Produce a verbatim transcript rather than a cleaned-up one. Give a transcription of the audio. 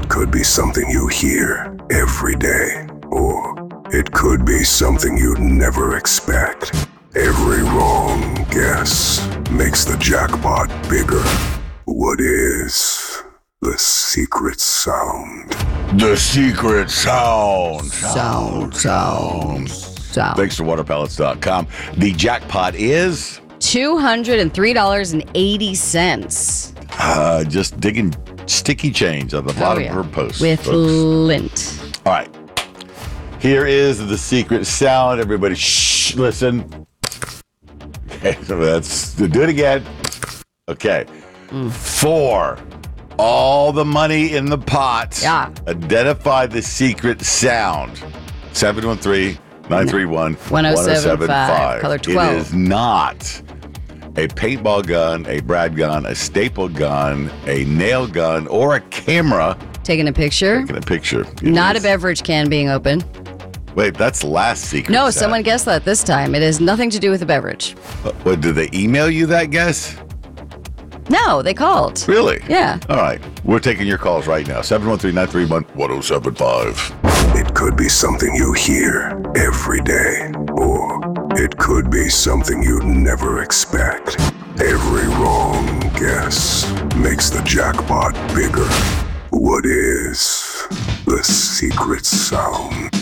It could be something you hear every day, or it could be something you'd never expect. Every wrong guess makes the jackpot bigger. What is the secret sound? The secret sound. Sound, sound, sound. Thanks to water pellets dot com. The jackpot is two hundred three dollars and eighty cents. uh, just digging sticky change on the bottom Oh, yeah. of her post. With folks. lint. All right. Here is the secret sound. Everybody, shh, listen. Okay, so that's, do it again. Okay. Mm. Four. All the money in the pot. Yeah. Identify the secret sound. seven one three, nine three one, one oh seven five. Color twelve. It is not a paintball gun, a Brad gun, a staple gun, a nail gun, or a camera. Taking a picture. Taking a picture. It Not is- a beverage can being open. Wait, that's the last secret No, sound. someone guessed that this time. It has nothing to do with a beverage. Uh, What, did they email you that guess? No, they called. Really? Yeah. All right. We're taking your calls right now. seven one three, nine three one, one oh seven five. It could be something you hear every day, or it could be something you'd never expect. Every wrong guess makes the jackpot bigger. What is the secret sound?